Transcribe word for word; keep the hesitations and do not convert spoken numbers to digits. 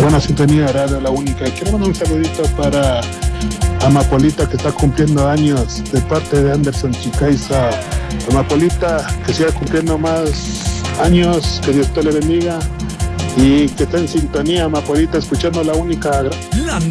buena sintonía, Radio La Única. Quiero mandar un saludito para Amapolita, que está cumpliendo años, de parte de Anderson Chicaiza. Amapolita, que siga cumpliendo más años, que Dios te le bendiga y que esté en sintonía, Amapolita, escuchando La Única. La